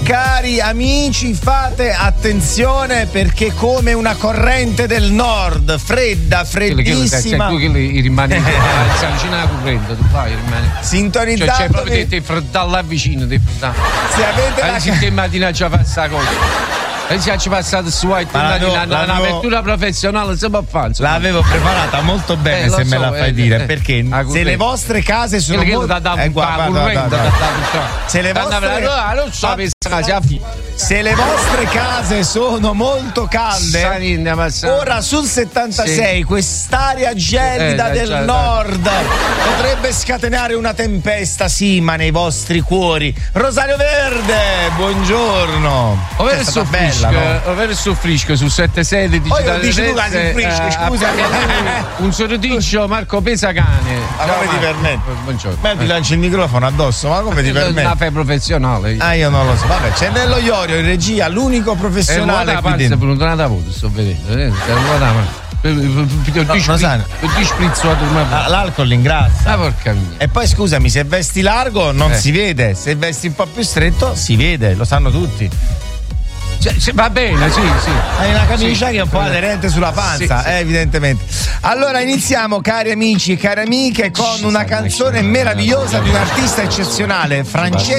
cari amici, fate attenzione perché come una corrente del nord, fredda, freddissima. Tu che rimani vicino alla corrente, tu vai, rimani. Sintonizzato. Cioè proprio te freddare là vicino, te freddare. Se avete la che mattina ci fa questa cosa. E ci passato su un'avventura professionale, si può fare. L'avevo preparata molto bene, se me la fai dire, perché se le vostre case sono se le vostre case sono molto calde, ora sul 76 quest'aria gelida del nord potrebbe scatenare una tempesta, sì, ma nei vostri cuori. Rosario Verde, buongiorno. Ovvero soffrisco su 76 di digitale scusami. Un sorriso Marco Pesacane. Ma come ti permetti? Buongiorno. Beh, ti lanci il microfono addosso, ma come ti permetti? Una fai professionale. Io non lo so. Vabbè, c'è Nello Iorio in regia, l'unico professionale qui dentro. È la voce, sto vedendo. L'alcol ingrazza. Porca mia. E poi scusami, se vesti largo non si vede, se vesti un po' più stretto si vede, lo sanno tutti. Va bene, sì. Hai una camicia che è un po' aderente sulla panza, evidentemente. Allora iniziamo, cari amici e cari amiche, con una canzone meravigliosa di un artista eccezionale, francese.